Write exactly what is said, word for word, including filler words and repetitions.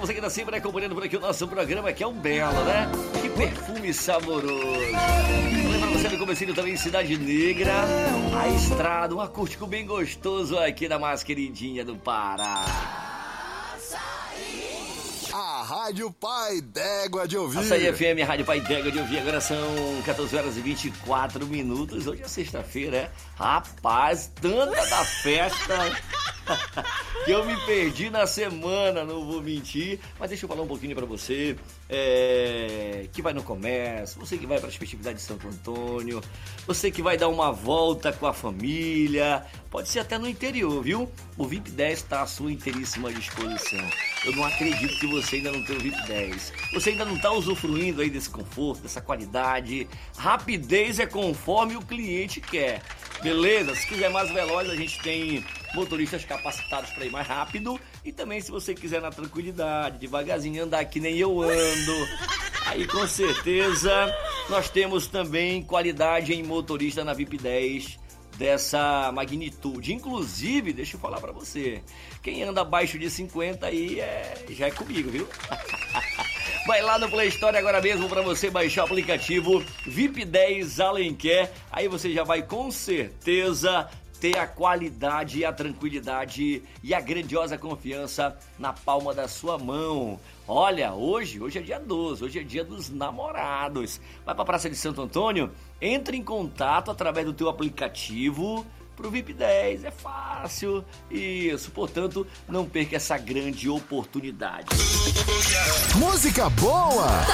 você que está sempre acompanhando por aqui o nosso programa, que é um belo, né? Que perfume saboroso. Lembra você no comecinho também, Cidade Negra, a estrada, um acústico bem gostoso aqui da mais queridinha do Pará. A Rádio Pai d'Égua de Ouvir. Açaí F M, a Rádio Pai d'Égua de Ouvir. Agora são quatorze horas e vinte e quatro minutos. Hoje é sexta-feira, é? Rapaz, tanta da festa que eu me perdi na semana, não vou mentir. Mas deixa eu falar um pouquinho pra você é, que vai no comércio, você que vai para as festividades de Santo Antônio, você que vai dar uma volta com a família, pode ser até no interior, viu? O V I P dez está à sua inteiríssima disposição. Eu não acredito que você ainda não tem o V I P dez. Você ainda não está usufruindo aí desse conforto, dessa qualidade. Rapidez é conforme o cliente quer. Beleza? Se quiser mais veloz, a gente tem motoristas capacitados para ir mais rápido. E também, se você quiser na tranquilidade, devagarzinho, andar que nem eu ando, aí com certeza nós temos também qualidade em motorista na V I P dez dessa magnitude. Inclusive, deixa eu falar para você, quem anda abaixo de cinquenta aí é, já é comigo, viu? Vai lá no Play Store agora mesmo para você baixar o aplicativo V I P dez Alenquer. Aí você já vai com certeza ter a qualidade, a tranquilidade e a grandiosa confiança na palma da sua mão. Olha, hoje, hoje é dia doze, hoje é dia dos namorados. Vai para a Praça de Santo Antônio, entre em contato através do teu aplicativo pro V I P dez, é fácil. Isso, portanto, não perca essa grande oportunidade. Música boa!